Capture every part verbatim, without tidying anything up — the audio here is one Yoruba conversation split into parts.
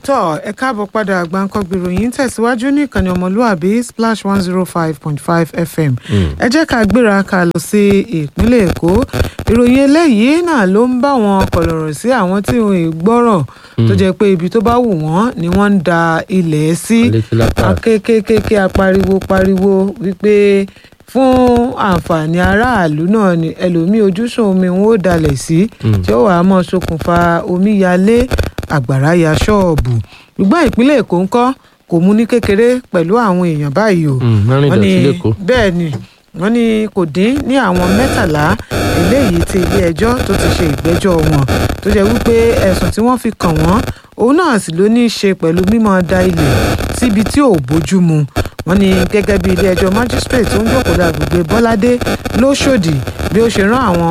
tọ́ ẹ káàbọ̀ padà Àgbáńkọ́gbì ìròyìn tẹ̀síwájú ní ìkànnì ọmọlúàbí splash one zero five point five fm. ẹ jẹ́ ká gbéra ká lọ sí ìpínlẹ̀ Èkó. ìròyìn eléyìí náà ló ń bá wọn kọ̀lọ̀rọ̀ sí àwọn tí wọn ì gbọ́rọ̀ tó jẹ́ pé ibi tó bá wù wọ́n ni wọ́n ń da ilẹ̀ sí. akékèké apariwo pariwo wípé fún àǹfààní aráàlú náà ni ẹlòmíì ojúsùn omi wọn ò dalẹ̀ sí tí ó wàá mọ́ ṣokùnfà omíyalé àgbàrá ya ṣọ́ọ̀bù. ṣùgbọ́n ìpínlẹ̀ Èkó ńkọ́ kò mú ní kékeré pẹ̀lú àwọn èèyàn báyìí o. wọ́n ní bẹ́ẹ̀ ni wọ́n ní kò dín ní àwọn mẹ́tàlá eléyìí tí ilé ẹjọ́ tó ti ṣe ìgbẹ́jọ́ wọn tó jẹ́ wípé ẹ̀sùn tí wọ́n fi kàn wọ́n òun náà sì ló ní í ṣe pẹ̀lú mímọ́ da ilẹ̀ síbi tí ò bójú mu. wọ́n ní gẹ́gẹ́ bí ilé ẹjọ́ magistrate tó ń jókòó lágbègbè Bọ́ládé lóṣòdì bí ó ṣe rán àwọn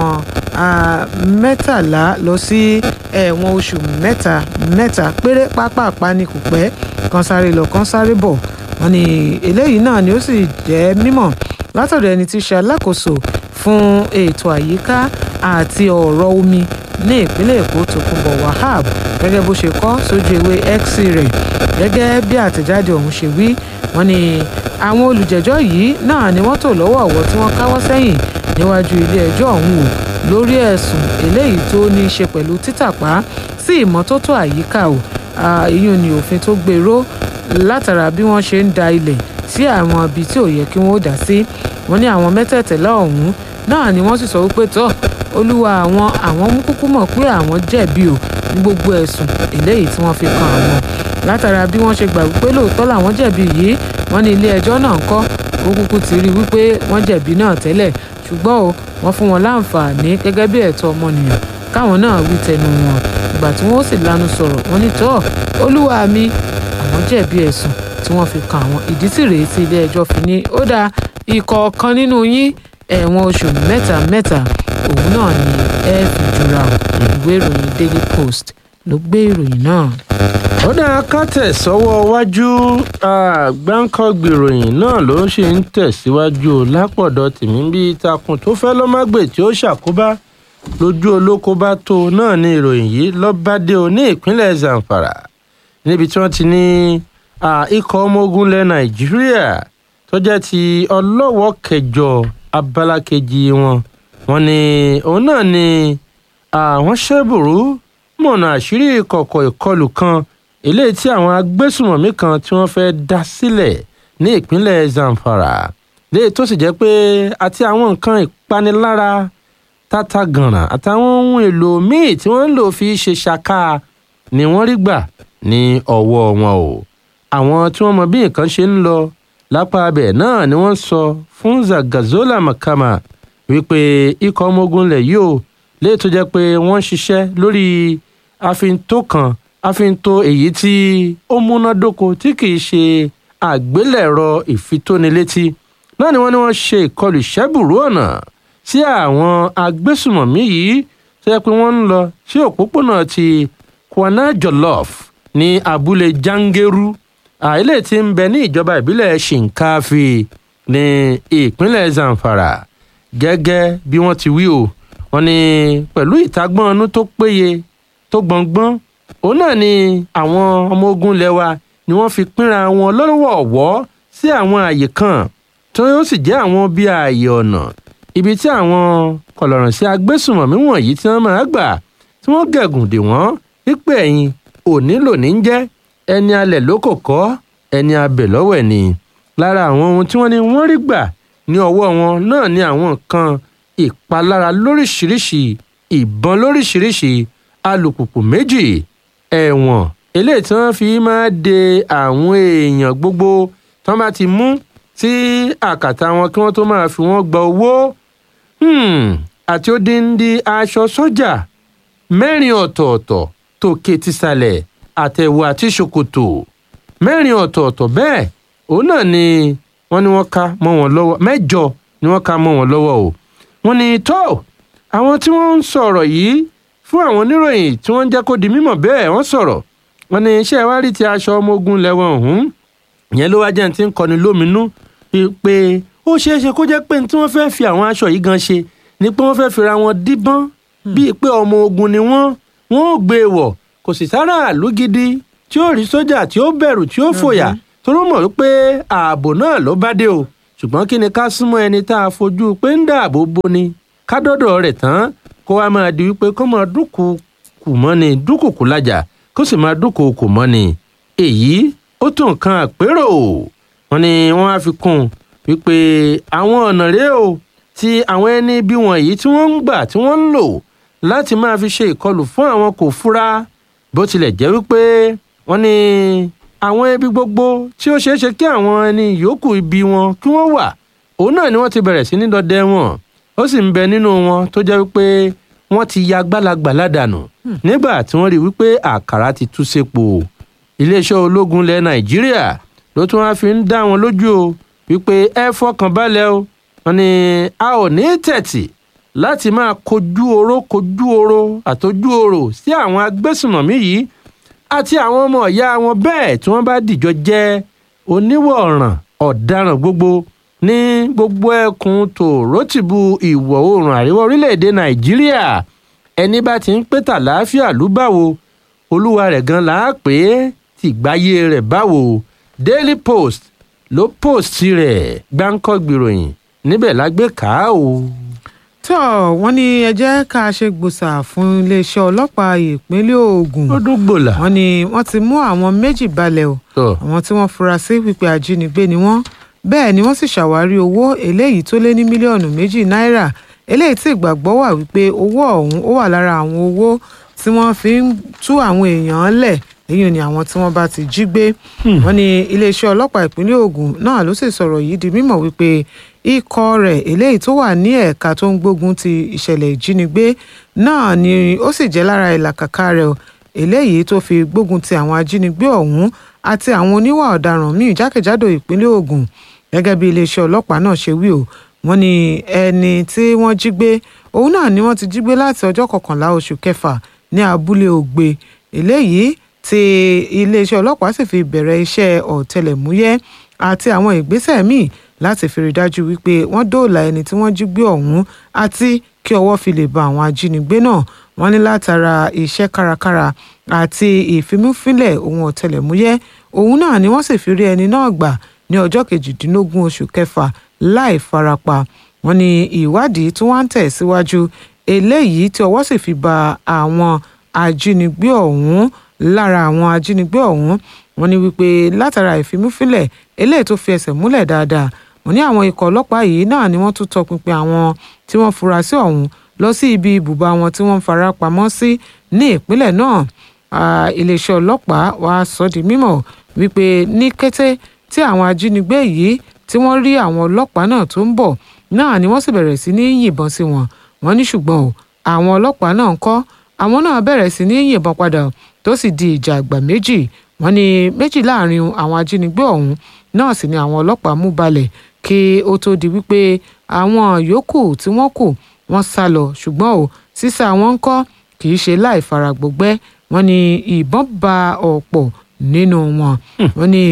mẹ́tàlá lọ sí ẹ̀wọ̀n oṣù mẹ́ta mẹ́ta péré pápápá ni kò pẹ́ kan sáré lọ kan sáré bọ̀. wọ́n ní eléyìí náà ni ó sì jẹ́ mímọ̀ látọ̀dọ̀ ẹni tí í ṣe alákòóso fún ètò àyíká àti ọ̀rọ̀ omi ní ìpínlẹ̀ Èkó Tókunbọ̀ Wahab gẹ́gẹ́ bó ṣe kọ sójú ewé X rẹ̀. gẹ́gẹ́ bí àtẹ̀jáde ọ̀hún ṣe wí wọ́n ní àwọn olùjẹ́jọ́ yìí náà ni wọ́n tò lọ́wọ́ ọ̀wọ́ tí wọ́n káwọ́ sẹ́yìn níwájú ilé ẹjọ́ ọ̀hún o lórí ẹ̀sùn eléyìí tó ní í ṣe pẹ̀lú títàpá sí ìmọ́tótó àyíká o ìyún ni òfin tó gbèrò látara bí wọ́n ṣe ń da ilẹ̀ sí àwọn ibi tí ò yẹ kí wọ́n ó dá sí. wọ́n ní àwọn mẹ́tẹ̀ẹ̀tẹ̀lá ọ̀hún náà ni wọ́n sì sọ wípé tọ́ olúwa àwọn àwọn mú kúkú mọ̀ pé àwọn jẹ̀bi o ní gbogbo ẹ̀sùn eléyìí tí wọ́n fi kan àwọn látara bí wọ́n ṣe gbà wípé lóòótọ́ làwọn jẹ̀bi yìí wọ́n ní ilé ẹjọ́ náà ń kọ́ ó kúkú ti rí wípé wọ́n jẹ̀bi náà tẹ́lẹ̀ ṣùgbọ́n o wọ́n fún wọn láǹfààní gẹ́gẹ́ bí ẹ̀tọ́ ọmọnìyàn káwọn náà wí tẹnu wọn ìgbà tí wọ́n sì lanu sọ̀rọ̀ wọ́n ní tọ́ olúwa mi àwọn jẹ̀bi ẹ̀sùn tí wọ́n fi kan àwọn ìdí sì rèé tí ilé ẹjọ́ fi ní ó dá ìkọ̀ọ̀kan nínú yín ẹ̀wọ̀n oṣù mẹ́ta mẹ́ta òun náà ni ẹ fi jura ìwé ìròyìn Daily Post ló gbé ìròyìn náà. ó dáa ká tẹ̀sọ́wọ́ wájú Àgbáńkọ́gbì ìròyìn náà ló ṣe ń tẹ̀síwájú lápọ̀dọ̀ tèmi bí takùn tó fẹ́ lọ́mọ́gbè tí ó ṣàkóbá lójú olóko bá tó náà ní ìròyìn yìí lọ́bàdé o ní ìpínlẹ̀ Zamfara níbi tí wọ́n ti ní ikọ̀ ọmọ ogun ilẹ̀ Nàìjíríà tó jẹ́ ti ọlọ́wọ́ kẹjọ abala kejì wọn wọ́n ní òun náà ni àwọn ṣẹ́bùrú mọ̀nà àṣírí ìkọ̀kọ̀ ìkọlù kan eléyìí tí àwọn agbésùmọ̀mí kan tí wọ́n fẹ́ dá sílẹ̀ ní ìpínlẹ̀ Zamfara léyìí tó sì jẹ́ pé àti àwọn nǹkan ìpanilára tata gànrà àtàwọn ohun èlò míì tí wọ́n ń lò fi ṣe ṣàkà ni wọ́n rí gbà ní ọwọ́ wọn o. àwọn tí wọ́n mọ bí nǹkan ṣe ń lọ lápá abẹ náà ni wọ́n sọ fún Zagazola Makama wípé ikọ̀ ọmọ ogun ilẹ̀ yìí ò léyìí tó jẹ́ pé wọ́n ń ṣiṣẹ́ lórí àfintó kan àfintó èyí tí ó múnádóko tí kìí ṣe àgbélẹ̀rọ ìfitónilétí náà ni wọ́n ní wọ́n ṣe ìkọlù ìṣẹ́bùrú ọ̀nà sí àwọn agbésùmọ̀mí yìí tó jẹ́ pé wọ́n ń lọ sí òpópónà ti Kwana Jollof ní abúlé Jangeru àìlè tí ń bẹ ní ìjọba ìbílẹ̀ Shinkafi ní ìpínlẹ̀ Zamfara gẹ́gẹ́ bí wọ́n ti wí o wọ́n ní pẹ̀lú ìtagbọ́n ọnú tó péye tó gbọ̀ngbọ́n òun náà ni àwọn ọmọ ogun lẹ́wà ni wọ́n fi pínra wọn lọ́wọ́ ọ̀wọ́ sí àwọn àyè kan tó yóò sì jẹ́ àwọn bí ààyè ọ̀nà ibi tí àwọn kọ̀lọ̀rọ̀ sí agbésùmọ̀mí wọ̀nyí tí wọ́n máa gbà tí wọ́n gẹ̀gùn dè wọ́n wípé ẹ̀yìn òní lòní ń jẹ́ ẹni alẹ̀ ló kò kọ́ ẹni abẹ̀ lọ́wọ́ ẹ̀ ni. lára àwọn ohun tí wọ́n ní wọ́n rí gbà ní ọwọ́ wọn náà ni àwọn nǹkan ìpalára lóríṣiríṣi ìbọn lóríṣiríṣi alùpùpù méjì ẹ̀wọ̀n eléyìí tí wọ́n fi máa de àwọn èèyàn gbogbo tí wọ́n bá ti mú sí àkàtà wọn kí wọ́n tó máa fi wọ́n gba owó àti odindi aṣọ sọ́jà mẹ́rin ọ̀tọ̀ọ̀tọ̀ tòkè tìsàlẹ̀ àtẹ̀wò àti ṣòkòtò mẹ́rin ọ̀tọ̀ọ̀tọ̀ bẹ́ẹ̀ òun náà ni wọ́n ní wọ́n ká mọ́ wọn lọ́wọ́ mẹ́jọ ni wọ́n ká mọ́ wọn lọ́wọ́ o. wọ́n ní tó àwọn tí wọ́n ń sọ̀rọ̀ yìí fún àwọn oníròyìn tí wọ́n ń jẹ́ kó di mímọ̀ bẹ́ẹ̀ wọ́n sọ̀rọ̀ wọ́n ní iṣẹ́ wa rí ti aṣọ ọmọ ogun lẹ́wọ̀n ọ̀hún ìyẹn ló wá jẹ́ ti ń kọni lóminú pé ó ṣeé ṣe kó jẹ́ pé tí wọ́n fẹ́ fi àwọn aṣọ yìí gan ṣe ni pé wọ́n fẹ́ fira wọn díbọ́n bíi pé ọmọ ogun ni wọ́n wọ́n ò gbé e wọ̀ kò sì sára àlú gidi tí ó rí sójà tí ó bẹ̀rù tí ó fòyà tó ló mọ̀ wípé ààbò náà ló bá dé o ṣùgbọ́n kí ni ká súnmọ́ ẹni tá a fojú pé ń dáàbò bo ni ká dọ́dọ̀ rẹ̀ tán kó wá máa di wípé kó máa dúnkùkù mọ́ ni dúnkùkù lájà kó sì máa dúnkùkù mọ́ ni èyí ó tún nǹkan àpérò wọn ni wọ́n á fi kún un wípé àwọn ọ̀nà rèé o tí àwọn ẹni bí wọ̀nyí tí wọ́n ń gbà tí wọ́n ń lò láti máa fi ṣe ìkọlù fún àwọn kò fura bó tilẹ̀ jẹ́ wípé wọ́n ní àwọn ẹbí gbogbo tí ó ṣeé ṣe kí àwọn ẹni yòókù ibi wọn kí wọ́n wà òun náà ni wọ́n ti bẹ̀rẹ̀ sí ní dọdẹ wọn ó sì ń bẹ nínú wọn tó jẹ́ wípé wọ́n ti ya gbálagbàlà dànù nígbà tí wọ́n rí wípé àkàrà ti tú sépo iléeṣẹ́ ológun ilẹ̀ nàìjíríà ló tún wá fi ń dá wọn lójú o wípé ẹ fọkàn balẹ̀ o wọ́n ní a ò ní tẹ̀tì láti máa kojú oró kojú oró àtọjú oró sí àwọn agbésùnmọ̀mí yìí àti àwọn ọmọ ìyá wọn bẹ́ẹ̀ tí wọ́n bá dìjọ jẹ́ oníwọ̀ ọ̀ràn ọ̀daràn gbogbo ní gbogbo ẹkùn tòrótìbù ìwọ̀ oòrùn àríwá orílẹ̀-èdè nàìjíríà ẹni bá ti ń pé tàlàáfíà ló báwo olúwa rẹ̀ gan là á pé tìgbáyé rẹ̀ báwo Daily Post ló post rẹ̀ Gbáǹkọ́gbì ìròyìn níbẹ̀ lágbé ká o. tó wọ́n ní ẹ jẹ́ ká ṣe gbòòsà fún iléeṣẹ́ ọlọ́pàá ìpínlẹ̀ Ògùn ó dúgbòlà. wọ́n ní wọ́n ti mú àwọn méjì balẹ̀ o àwọn tí wọ́n fura sí wípé ajínigbé ni wọ́n bẹ́ẹ̀ ni wọ́n sì ṣàwárí owó eléyìí tó lé ní mílíọ̀nù méjì náírà eléyìí tí ìgbàgbọ́ wà wípé owó ọ̀hún ó wà lára àwọn owó tí wọ́n fi ń tú àwọn èèyàn lẹ̀ èyí ni àwọn tí wọ́n bá ti jí gbé. wọ́n ní iléeṣẹ́ ọlọ́pàá ìpínlẹ̀ Ògùn náà ló sì sọ̀rọ̀ yìí di mímọ̀ wípé ikọ̀ rẹ̀ eléyìí tó wà ní ẹ̀ka tó ń gbógun ti ìṣẹ̀lẹ̀ ìjínigbé náà ni ó sì jẹ́ lára ìlàkàkà rẹ̀ eléyìí tó fi gbógun ti àwọn ajínigbé ọ̀hún àti àwọn oníwà ọ̀daràn míì jákèjádò ìpínlẹ̀ Ògùn gẹ́gẹ́ bí iléeṣẹ́ ọlọ́pàá náà ṣe wí o wọ́n ní ẹni tí wọ́n jí gbé òun náà ni wọ́n ti jí gbé láti ọjọ́ kọkànlá oṣù kẹfà ní abúlé Ògbe eléyìí tí iléeṣẹ́ ọlọ́pàá sì fi bẹ̀rẹ̀ iṣẹ́ ọ̀tẹlẹ̀múyẹ́ àti àwọn ìgbésẹ̀ míì láti fi rí dájú wípé wọ́n dóòlà ẹni tí wọ́n jí gbé ọ̀hún àti kí ọwọ́ fi lè ba àwọn ajínigbé náà wọ́n ní látara iṣẹ́ kárakára àti ìfimúfínlẹ̀ ohun ọ̀tẹlẹ̀múyẹ́ òun náà ni wọ́n sì fi rí ẹni náà gbà ní ọjọ́ kejìdínlógún oṣù kẹfà láì farapa wọ́n ní ìwádìí tí wọ́n ń tẹ̀ síwájú eléyìí tí ọwọ́ sì fi ba àwọn ajínigbé ọ̀hún lára àwọn ajínigbé ọ̀hún wọ́n ní wípé látara ìfimúfínlẹ̀ eléyìí tó fi ẹsẹ̀ múlẹ̀ dáadáa wọ́n ní àwọn ikọ̀ ọlọ́pàá yìí náà ni wọ́n tún tọpinpin àwọn tí wọ́n fura sí ọ̀hún lọ sí ibi ibùba wọn tí wọ́n fara pamọ́ sí ní ìpínlẹ̀ náà iléeṣẹ́ ọlọ́pàá wá sọ di mímọ̀ wípé ní kété tí àwọn ajínigbé yìí tí wọ́n rí àwọn ọlọ́pàá náà tó ń bọ̀ náà ni wọ́n sì bẹ̀rẹ̀ sí ní yìnbọn sí wọn wọ́n ní ṣùgbọ́n o àwọn ọlọ́pàá náà ń kọ́ àwọn náà bẹ̀rẹ̀ sí ní yìnbọn padà tó sì di ìjà àgbà méjì wọ́n ní méjì láàrin àwọn ajínigbé ọ̀hún náà sì ni àwọn ọlọ́pàá mú balẹ̀ kí ó tó di wípé àwọn yòókù tí wọ́n kù wọ́n sá lọ ṣùgbọ́n o sísá wọn ń kọ́ kì í ṣe láì fara gbọgbẹ́ wọ́n ní ìbọn ba ọ̀pọ̀ nínú wọn wọ́n ní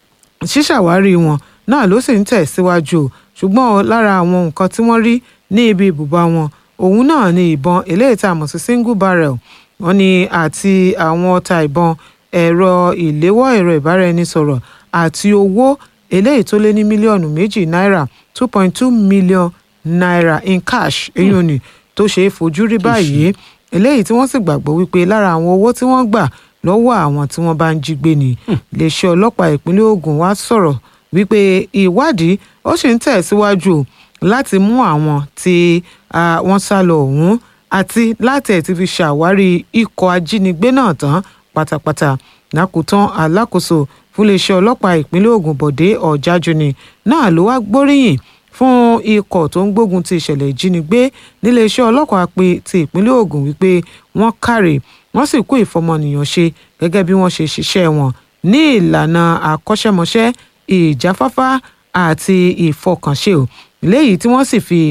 ṣíṣàwárí wọn náà ló sì ń tẹ̀ síwájú ṣùgbọ́n lára àwọn nǹkan tí wọ́n rí ní ibi ibùba wọn òun náà ni ìbọn eléyìí tá a mọ̀ sí single barrel wọ́n ní àti àwọn ọta ìbọn ẹ̀rọ ìléwọ́ ẹ̀rọ ìbáraẹnisọ̀rọ̀ àti owó eléyìí tó lé ní mílíọ̀nù méjì náírà two point two million naira in cash èyí ò ní tó ṣe é fojú rí báyìí eléyìí tí wọ́n sì gbàgbọ́ wípé lára àwọn owó tí wọ́n gbà lọ́wọ́ àwọn tí wọ́n bá ń jí gbé ni iléeṣẹ́ ọlọ́pàá ìpínlẹ̀ Ògùn wá sọ̀rọ̀ wípé ìwádìí ó sì ń tẹ̀síwájú láti mú àwọn tí wọ́n sá lọ ọ̀hún àti láti ẹ̀ ti fi ṣàwárí ikọ̀ ajínigbé náà tán pátápátá lákòótán alákòóso fún iléeṣẹ́ ọlọ́pàá ìpínlẹ̀ Ògùn Bọ̀dé Ọ̀jájúni náà ló wá gbóríyìn fún ikọ̀ tó ń gbógun ti ìṣẹ̀lẹ̀ ìjínigbé níléeṣẹ́ ọlọ́pàá pé ti ìpínlẹ̀ Ògùn wípé wọ́n káre wọ́n sì kú ìfọmọnìyàn ṣe gẹ́gẹ́ bí wọ́n ṣe ṣiṣẹ́ wọn ní ìlànà àkọ́ṣẹ́mọṣẹ́ ìjáfáfá àti ìfọkànṣe ò léyìí tí wọ́n sì fi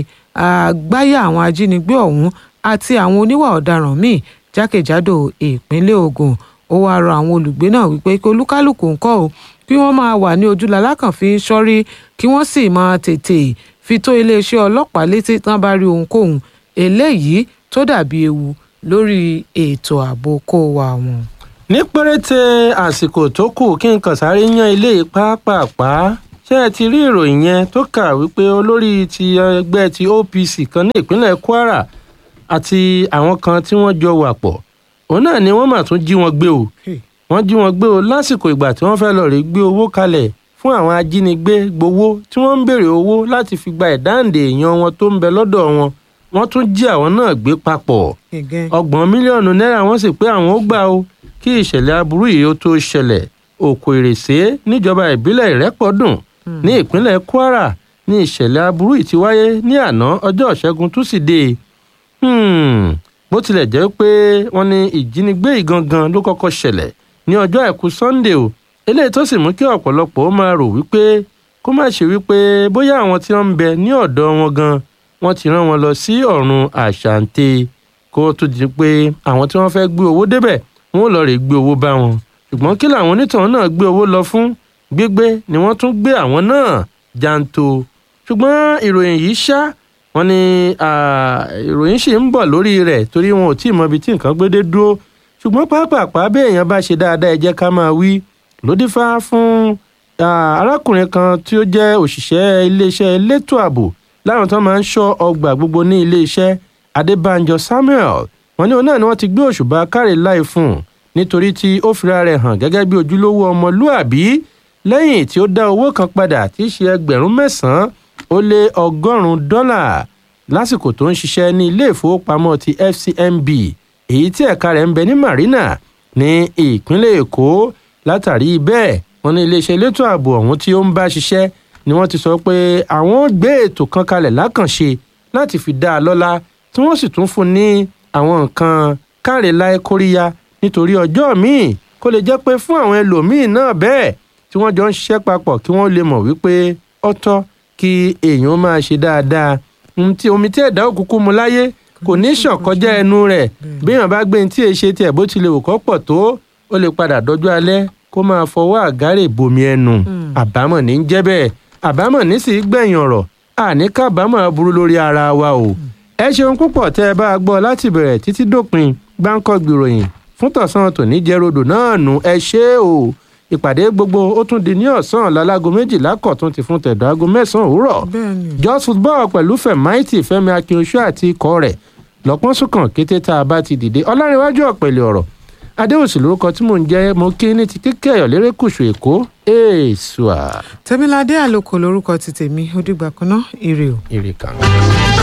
gbáyà àwọn ajínigbé ọ̀hún àti àwọn oníwà ọ̀daràn míì jákèjádò ìpínlẹ̀ Ògùn ó wáá rọ àwọn olùgbé náà wípé kí olúkálùkù ń kọ́ ò kí wọ́n máa wà ní ojúlàlá kan fi ń ṣọ́rí kí wọ́n sì máa tètè fi tó iléeṣẹ́ ọlọ́pàá létí tán bá rí ohunkóhun eléyìí tó dàbí ewu lórí ètò ààbò kó wa wọn. ní péréte àsìkò tó kù kí n kàn sáré yan ilé pàápàá ṣé ẹ ti rí ìròyìn yẹn tó kà wípé olórí ti ẹgbẹ́ ti O P C kan ní ìpínlẹ̀ Kwara àti àwọn kan tí wọ́n jọ wà pọ̀ òun náà ni wọ́n mà tún jí wọn gbé o wọ́n jí wọn gbé o lásìkò ìgbà tí wọ́n fẹ́ lọ rí gbé owó kalẹ̀ fún àwọn ajínigbé gbowó tí wọ́n ń béèrè owó láti fi gba ìdáǹdè èèyàn wọn tó ń bẹ lọ́dọ̀ wọn wọ́n tún jí àwọn náà gbé papọ̀ ọgbọ̀n mílíọ̀nù náírà wọ́n sì pé àwọn ó gbà o kí ìṣẹ̀lẹ̀ aburú yìí ó tó ṣẹlẹ̀ Òkò Ìrèsé níjọba ìbílẹ̀ Ìrẹ́pọ̀dùn ní ìpínlẹ̀ Kwara ní ìṣẹ̀lẹ̀ aburú yìí ti wáyé ní àná ọjọ́ Ìṣẹ́gun túsídẹ̀ẹ́ bó tilẹ̀ jẹ́ pé wọ́n ní ìjínigbé ìgangan ló kọ́kọ́ ṣẹlẹ̀ ní ọjọ́ àìkú Sunday o eléyìí tó sì mú kí ọ̀pọ̀lọpọ̀ ó máa rò wípé kó má ṣe wípé bóyá àwọn tí wọ́n ń bẹ ní ọ̀dọ̀ wọn gan wọ́n ti rán wọn lọ sí ọ̀run àṣàǹtẹ̀ kó tó di pé àwọn tí wọ́n fẹ́ gbé owó débẹ̀ wọn ò lọ rè gbé owó bá wọn ṣùgbọ́n kí làwọn onítọ̀hún náà gbé owó lọ fún gbígbé ni wọ́n tún gbé àwọn náà janto ṣùgbọ́n ìròyìn yìí ṣá wọ́n ní ìròyìn ṣì ń bọ̀ lórí rẹ̀ torí wọn ò tí ì mọ ibi tí nǹkan gbé dé dúró ṣùgbọ́n pàápàá bí èèyàn bá ṣe dáadáa ẹ jẹ́ ká máa wí ló dífá fún arákùnrin kan tí ó jẹ́ òṣìṣẹ́ iléeṣẹ́ elétò ààbò láwọn tó máa ń ṣọ́ ọgbà gbogbo ní iléeṣẹ́ Adébánjọ Samuel wọ́n ní òun náà ni wọ́n ti gbé òṣùbà káre láì fún un nítorí tí ó fira rẹ̀ hàn gẹ́gẹ́ bí ojúlówó ọmọlúàbí lẹ́yìn tí ó dá owó kan padà tí í ṣe ẹgbẹ̀rún mẹ́sàn-án ó lé ọgọ́rùn-ún dọ́là lásìkò tó ń ṣiṣẹ́ ní ilé ìfowópamọ́ ti F C M B èyí tí ẹ̀ka rẹ̀ ń bẹ ní Marina ní ìpínlẹ̀ Èkó látàrí bẹ́ẹ̀ wọ́n ní iléeṣẹ́ elétò ààbò ọ̀hún tí ó ń bá ṣiṣẹ́ ni wọ́n ti sọ pé àwọn gbé ètò kan kalẹ̀ lákànṣe láti fi dá a lọ́lá tí wọ́n sì tún fún ní àwọn nǹkan káre láì kóríyá nítorí ọjọ́ míì kó lè jẹ́ pé fún àwọn ẹlòmíì náà bẹ́ẹ̀ tí wọ́n jọ ń ṣiṣẹ́ papọ̀ kí wọ́n lè mọ̀ wípé ó tọ́ kí èèyàn máa ṣe dáadáa omi tí ẹ̀dá òkùnkùn mu láyé kò ní ṣàn kọjá ẹnu rẹ̀ bí èèyàn bá gbé ní tí èṣe tiẹ̀ bó tilẹ̀ wò kọ́ pọ̀ tó ó lè padà dọ́jú alẹ́ kó máa fọwọ́ àgárè bomi ẹnu àbámọ̀ ní ń jẹ́ bẹ́ẹ̀ àbámọ̀ ní sì gbẹ̀yìn ọ̀rọ̀ àní kábàámọ̀ burú lórí ara wa o ẹ ṣeun púpọ̀ tẹ́ ẹ bá gbọ́ láti bẹ̀rẹ̀ títí dópin Gbáǹkọ́gbì ìròyìn fún tọ̀sán tòní jẹ́ rodò náà nù ẹ ṣé o ìpàdé gbogbo ó tún di ní ọ̀sán lálago méjìlá kọ̀tún ti fún tẹ̀dọ̀ aago mẹ́sàn-án òwúrọ̀ Just Football pẹ̀lú Fẹ̀máìtì Fẹ́mi Akínoṣù àti ikọ̀ rẹ̀ lọ́pọ́n sùkàn kété tá a bá ti dìde Ọlárẹ̀wájú ọ̀pẹ̀lẹ̀ ọ̀rọ̀ Adéòsì lórúkọ tí mò ń jẹ́ mo kí ní ti kíkẹ́ ẹ̀yọ̀ lérékùṣù Èkó èèṣùà. Tẹ́miládé Àlòkò lórúkọ ti tèmi ó dìgbà kan náà ire o. ire kan.